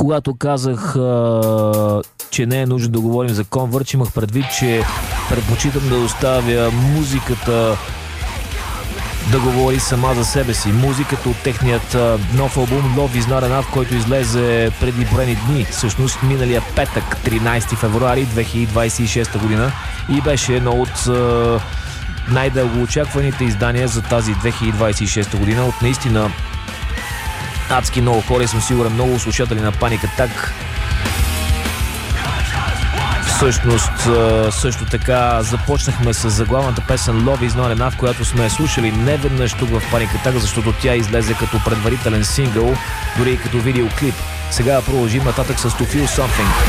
когато казах, че не е нужно да говорим за Converge, имах предвид, че предпочитам да оставя музиката да говори сама за себе си. Музиката от техният нов албум Love Is Not Enough, който излезе преди броени дни, всъщност миналия петък, 13 февруари 2026 година, и беше едно от най-дълго очакваните издания за тази 2026 година. От наистина адски много хора, съм сигурен много слушатели на Panic Attack. Всъщност, също така започнахме с заглавната песен Love Is Not Enough, която сме слушали неведнъж тук в Panic Attack, защото тя излезе като предварителен сингъл, дори и като видеоклип. Сега продължим нататък с To Feel Something.